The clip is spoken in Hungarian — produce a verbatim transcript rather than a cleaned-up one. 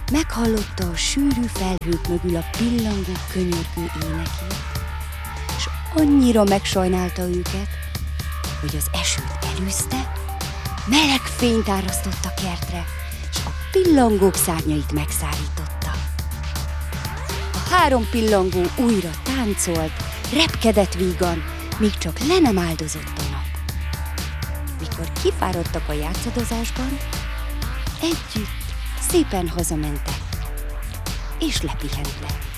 Meghallotta a sűrű felhők mögül a pillangók könyörgő énekét, és annyira megsajnálta őket, hogy az esőt elűzte, meleg fényt árasztott a kertre, és a pillangók szárnyait megszárította. A három pillangó újra táncolt, repkedett vígan, míg csak le nem áldozott a nap. Mikor kifáradtak a játszadozásban, együtt szépen hazamentek, és lepihentek.